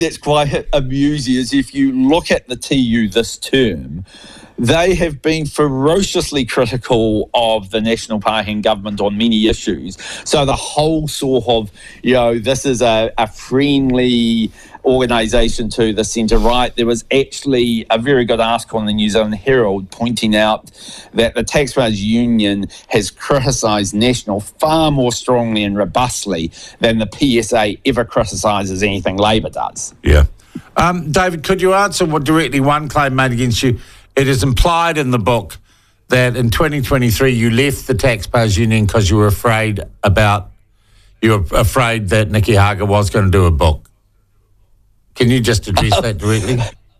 that's quite amusing is if you look at the TU this term, they have been ferociously critical of the National Party and government on many issues. So the whole sort of, this is a friendly organisation to the centre-right. There was actually a very good article in the New Zealand Herald pointing out that the Taxpayers Union has criticised National far more strongly and robustly than the PSA ever criticises anything Labor does. Yeah. David, could you answer directly one claim made against you? It is implied in the book that in 2023 you left the Taxpayers Union because you were afraid that Nikki Hager was going to do a book. Can you just address that directly?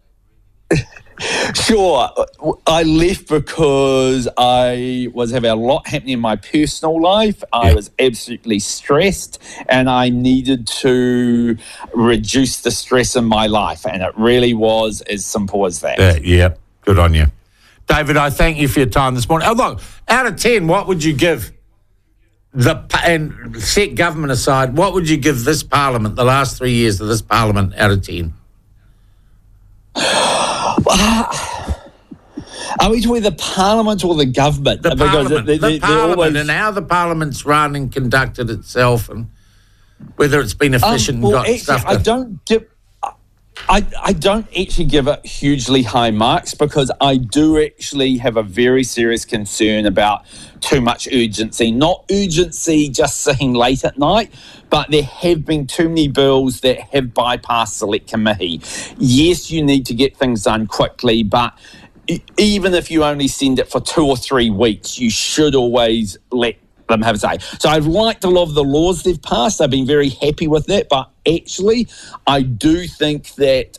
Sure. I left because I was having a lot happening in my personal life. I was absolutely stressed and I needed to reduce the stress in my life. And it really was as simple as that. Yeah. Good on you. David, I thank you for your time this morning. Oh, look, out of 10, what would you give and set government aside, what would you give this Parliament, the last 3 years of this Parliament, out of 10? Are we talking the Parliament or the government? The Parliament, and how the Parliament's run and conducted itself and whether it's been efficient and got stuff done. I don't actually give it hugely high marks because I do actually have a very serious concern about too much urgency. Not urgency just sitting late at night, but there have been too many bills that have bypassed select committee. Yes, you need to get things done quickly, but even if you only send it for 2 or 3 weeks, you should always let them have a say. So I've liked a lot of the laws they've passed. I've been very happy with that. But actually, I do think that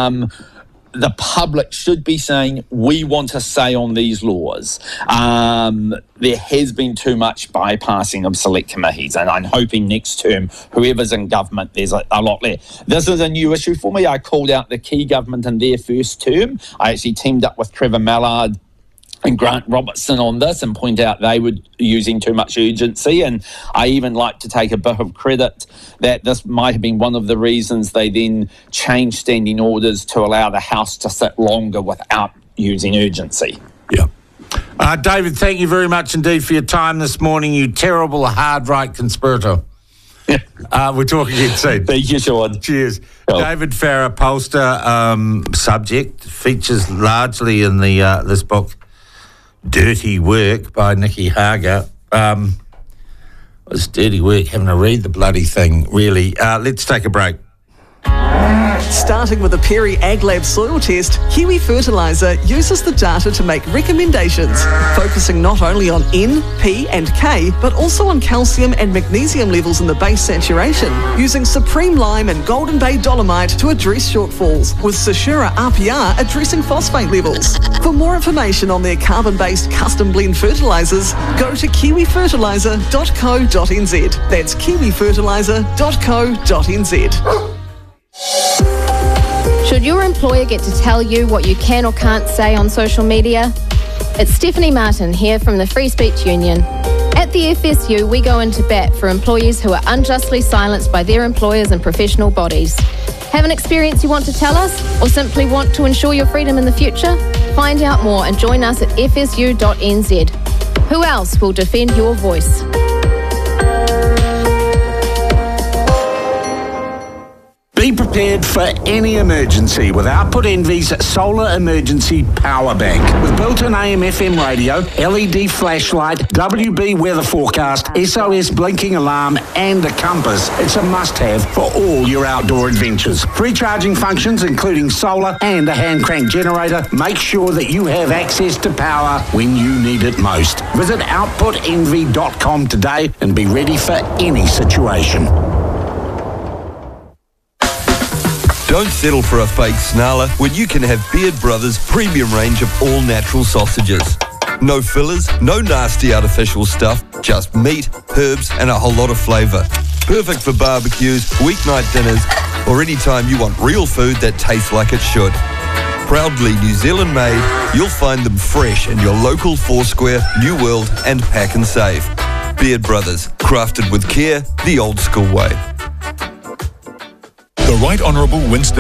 the public should be saying, we want a say on these laws. There has been too much bypassing of select committees, and I'm hoping next term, whoever's in government, there's a lot less. This is a new issue for me. I called out the Key government in their first term. I actually teamed up with Trevor Mallard and Grant Robertson on this and point out they were using too much urgency. And I even like to take a bit of credit that this might have been one of the reasons they then changed standing orders to allow the House to sit longer without using urgency. Yeah. David, thank you very much indeed for your time this morning, you terrible hard right conspirator. We're talking again soon. Thank you, Sean. Cheers. Oh. David Farrar, pollster, subject, features largely in the this book, Dirty Work by Nikki Hager. It's dirty work having to read the bloody thing, really. Let's take a break. Starting with a Perry AgLab soil test, Kiwi Fertiliser uses the data to make recommendations, focusing not only on N, P and K, but also on calcium and magnesium levels in the base saturation, using Supreme Lime and Golden Bay Dolomite to address shortfalls, with Sashura RPR addressing phosphate levels. For more information on their carbon-based custom blend fertilisers, go to kiwifertiliser.co.nz. That's kiwifertiliser.co.nz. Should your employer get to tell you what you can or can't say on social media? It's Stephanie Martin here from the Free Speech Union. At the FSU, we go into bat for employees who are unjustly silenced by their employers and professional bodies. Have an experience you want to tell us, or simply want to ensure your freedom in the future? Find out more and join us at fsu.nz. Who else will defend your voice? Be prepared for any emergency with Output Envy's Solar Emergency Power Bank. With built-in AM/FM radio, LED flashlight, WB weather forecast, SOS blinking alarm and a compass, it's a must-have for all your outdoor adventures. Free charging functions including solar and a hand-crank generator. Make sure that you have access to power when you need it most. Visit outputenvy.com today and be ready for any situation. Don't settle for a fake snarler when you can have Beard Brothers' premium range of all-natural sausages. No fillers, no nasty artificial stuff, just meat, herbs and a whole lot of flavour. Perfect for barbecues, weeknight dinners or any time you want real food that tastes like it should. Proudly New Zealand made, you'll find them fresh in your local Foursquare, New World and Pack and Save. Beard Brothers, crafted with care, the old school way. The Right Honourable Winston